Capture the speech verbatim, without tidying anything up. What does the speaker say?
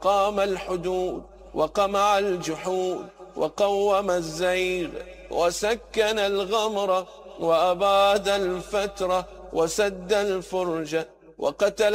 وأقام الحدود وقمع الجحود وقوم الزيغ وسكن الغمر وأباد الفترة وسد الفرج وقتل